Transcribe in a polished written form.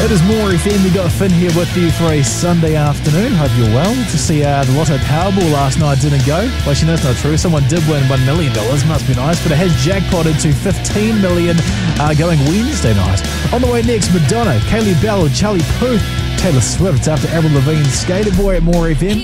It is More FM. We got Finn here with you for a Sunday afternoon. Hope you're well. To see the Lotto Powerball last night didn't go. Well, actually, no, it's not true. Someone did win $1 million. Must be nice. But it has jackpotted to $15 million going Wednesday night. On the way next, Madonna, Kaylee Bell, Charlie Puth, Taylor Swift after Avril Lavigne's Skater Boy at More FM.